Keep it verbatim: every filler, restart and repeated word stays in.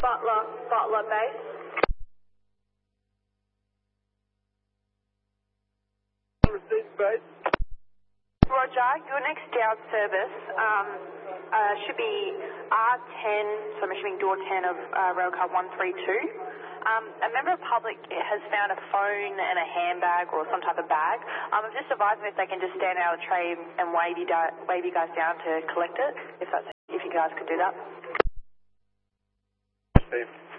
Butler, Butler base. Receive space. Roger, your next down service um, uh, should be R ten, so I'm assuming door ten of uh, railcar one three two. Um, a member of the public has found a phone and a handbag or some type of bag. Um, I'm just advising if they can just stand out of the tray and wave you, da- wave you guys down to collect it, if that's if you guys could do that. Steve.